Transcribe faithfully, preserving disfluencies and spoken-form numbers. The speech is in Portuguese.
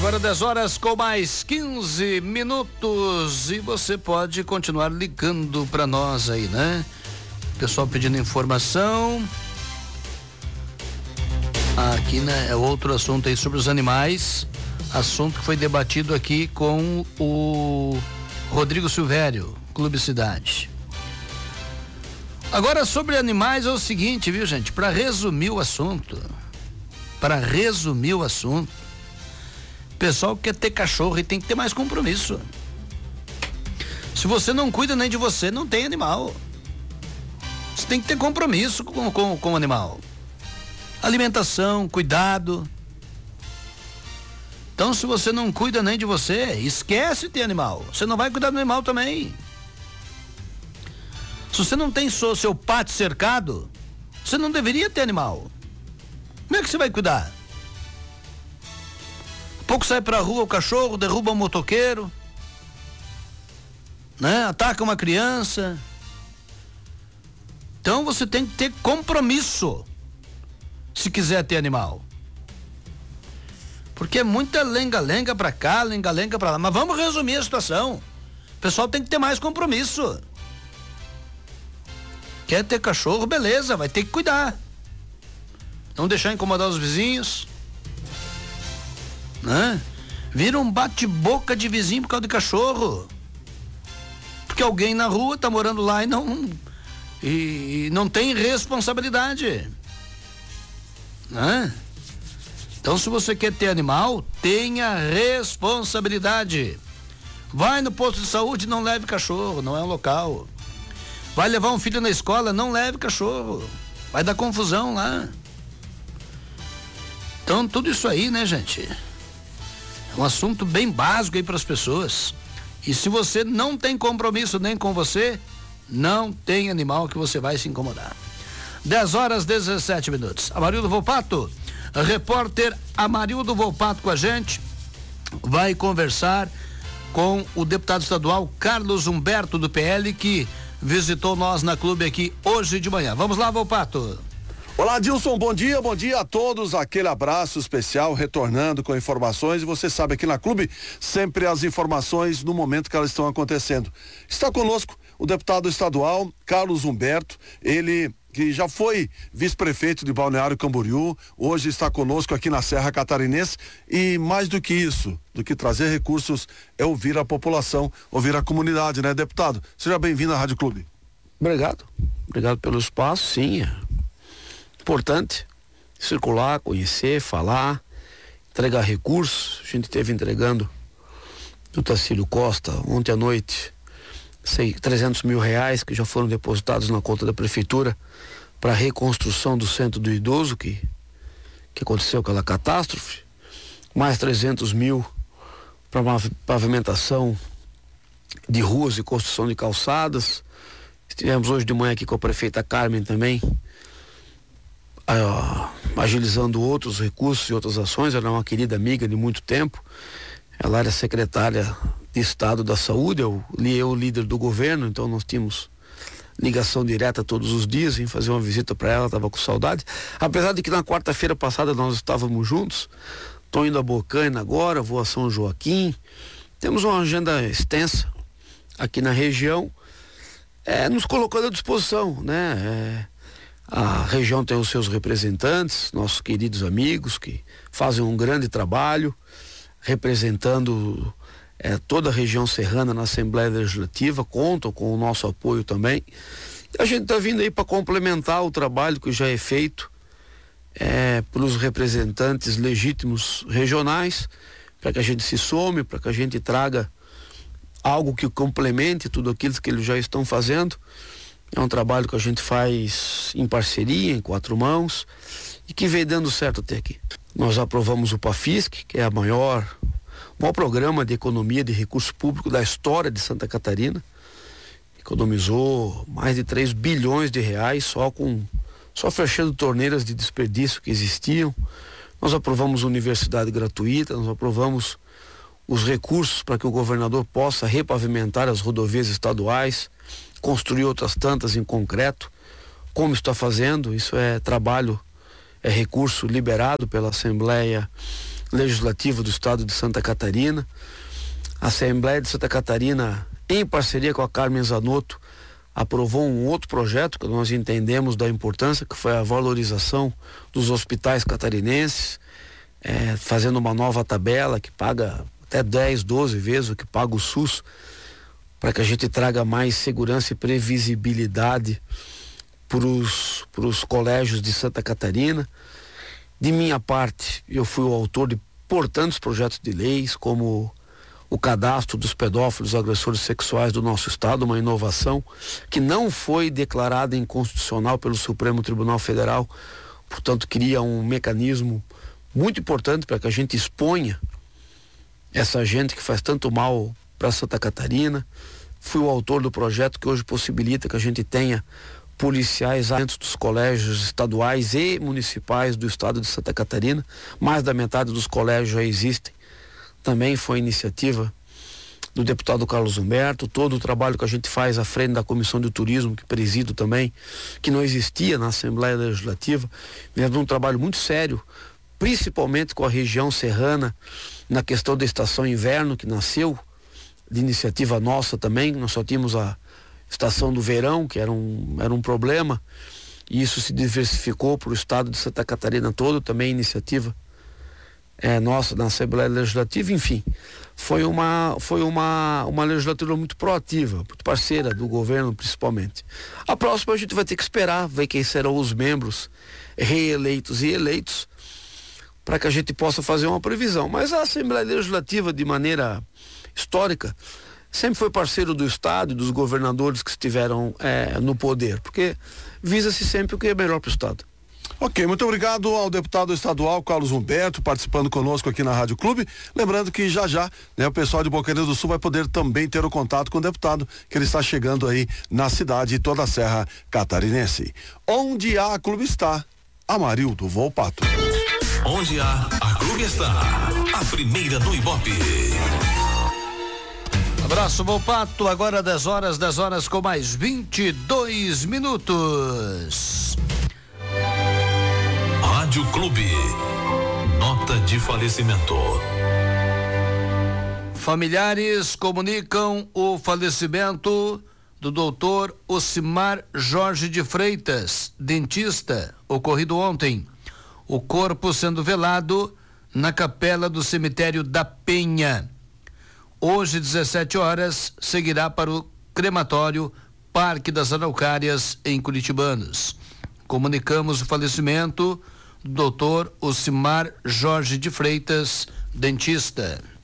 Agora dez horas com mais quinze minutos e você pode continuar ligando para nós aí, né? Pessoal pedindo informação. Aqui, né, é outro assunto aí sobre os animais. Assunto que foi debatido aqui com o Rodrigo Silvério, Clube Cidade. Agora sobre animais é o seguinte, viu, gente? Para resumir o assunto, para resumir o assunto, o pessoal quer ter cachorro e tem que ter mais compromisso. Se você não cuida nem de você, não tem animal. Você tem que ter compromisso com, com, com o animal. Alimentação, cuidado. Então, se você não cuida nem de você, esquece de ter animal. Você não vai cuidar do animal também. Se você não tem seu, seu pátio cercado, você não deveria ter animal. Como é que você vai cuidar? Pouco sai pra rua o cachorro, derruba um motoqueiro, né? Ataca uma criança. Então você tem que ter compromisso se quiser ter animal. Porque é muita lenga-lenga pra cá, lenga-lenga pra lá. Mas vamos resumir a situação. O pessoal tem que ter mais compromisso. Quer ter cachorro, beleza, vai ter que cuidar. Não deixar incomodar os vizinhos, né? Vira um bate-boca de vizinho por causa de cachorro. Porque alguém na rua tá morando lá e não e não tem responsabilidade, né? Então, se você quer ter animal, tenha responsabilidade. Vai no posto de saúde, não leve cachorro, não é um local. Vai levar um filho na escola, não leve cachorro. Vai dar confusão lá. Então, tudo isso aí, né, gente? É um assunto bem básico aí para as pessoas. E se você não tem compromisso nem com você, não tem animal que você vai se incomodar. dez horas e dezessete minutos. Amarildo Volpato, repórter Amarildo Volpato com a gente, vai conversar com o deputado estadual Carlos Humberto do P L, que visitou nós na clube aqui hoje de manhã. Vamos lá, Volpato. Olá, Dilson, bom dia, bom dia a todos, aquele abraço especial, retornando com informações, e você sabe, aqui na clube, sempre as informações no momento que elas estão acontecendo. Está conosco o deputado estadual Carlos Humberto, ele que já foi vice-prefeito de Balneário Camboriú, hoje está conosco aqui na Serra Catarinense, e mais do que isso, do que trazer recursos, é ouvir a população, ouvir a comunidade, né, deputado? Seja bem-vindo à Rádio Clube. Obrigado, obrigado pelo espaço, sim, é importante circular, conhecer, falar, entregar recursos. A gente esteve entregando do Tacílio Costa ontem à noite sei, trezentos mil reais que já foram depositados na conta da prefeitura para a reconstrução do centro do idoso que, que aconteceu aquela catástrofe, mais trezentos mil para uma pavimentação de ruas e construção de calçadas. Estivemos hoje de manhã aqui com a prefeita Carmen também, Uh, agilizando outros recursos e outras ações. Ela é uma querida amiga de muito tempo. Ela era secretária de Estado da Saúde, eu, eu líder do governo, então nós tínhamos ligação direta todos os dias, em fazer uma visita para ela, estava com saudade. Apesar de que na quarta-feira passada nós estávamos juntos, estou indo a Bocaina agora, vou a São Joaquim. Temos uma agenda extensa aqui na região, é, nos colocando à disposição, né? É, a região tem os seus representantes, nossos queridos amigos que fazem um grande trabalho representando é, toda a região serrana na Assembleia Legislativa, contam com o nosso apoio também. E a gente está vindo aí para complementar o trabalho que já é feito é, pelos representantes legítimos regionais, para que a gente se some, para que a gente traga algo que complemente tudo aquilo que eles já estão fazendo. É um trabalho que a gente faz em parceria, em quatro mãos, e que vem dando certo até aqui. Nós aprovamos o PAFISC, que é a maior, o maior programa de economia de recurso público da história de Santa Catarina. Economizou mais de três bilhões de reais só com só fechando torneiras de desperdício que existiam. Nós aprovamos universidade gratuita, nós aprovamos os recursos para que o governador possa repavimentar as rodovias estaduais, construir outras tantas em concreto, como está fazendo. Isso é trabalho, é recurso liberado pela Assembleia Legislativo do Estado de Santa Catarina. A Assembleia de Santa Catarina, em parceria com a Carmen Zanotto, aprovou um outro projeto que nós entendemos da importância, que foi a valorização dos hospitais catarinenses, é, fazendo uma nova tabela que paga até dez, doze vezes o que paga o SUS, para que a gente traga mais segurança e previsibilidade para os colégios de Santa Catarina. De minha parte, eu fui o autor de importantes projetos de leis, como o cadastro dos pedófilos e agressores sexuais do nosso estado, uma inovação que não foi declarada inconstitucional pelo Supremo Tribunal Federal, portanto cria um mecanismo muito importante para que a gente exponha essa gente que faz tanto mal para Santa Catarina. Fui o autor do projeto que hoje possibilita que a gente tenha policiais dentro dos colégios estaduais e municipais do estado de Santa Catarina. Mais da metade dos colégios já existem. Também foi iniciativa do deputado Carlos Humberto. Todo o trabalho que a gente faz à frente da Comissão de Turismo, que presido também, que não existia na Assembleia Legislativa, mesmo um trabalho muito sério, principalmente com a região serrana, na questão da estação inverno, que nasceu de iniciativa nossa também. Nós só tínhamos a estação do verão, que era um, era um problema, e isso se diversificou para o estado de Santa Catarina todo, também iniciativa é, nossa na Assembleia Legislativa. Enfim, foi uma foi uma, uma legislatura muito proativa, muito parceira do governo principalmente. A próxima a gente vai ter que esperar, ver quem serão os membros reeleitos e eleitos, para que a gente possa fazer uma previsão. Mas a Assembleia Legislativa, de maneira histórica, sempre foi parceiro do Estado e dos governadores que estiveram é, no poder, porque visa-se sempre o que é melhor para o Estado. Ok, muito obrigado ao deputado estadual Carlos Humberto, participando conosco aqui na Rádio Clube. Lembrando que já já, né, o pessoal de Bocaina do Sul vai poder também ter o contato com o deputado, que ele está chegando aí na cidade e toda a Serra Catarinense. Onde a Clube está, Amarildo Volpato. Onde há, a Clube está. A primeira do Ibope. Abraço, Volpato. Agora dez horas, dez horas com mais vinte e dois minutos. Rádio Clube. Nota de falecimento. Familiares comunicam o falecimento do doutor Ocimar Jorge de Freitas, dentista, ocorrido ontem. O corpo sendo velado na capela do cemitério da Penha. Hoje, dezessete horas, seguirá para o crematório Parque das Araucárias, em Curitibanos. Comunicamos o falecimento do doutor Ocimar Jorge de Freitas, dentista.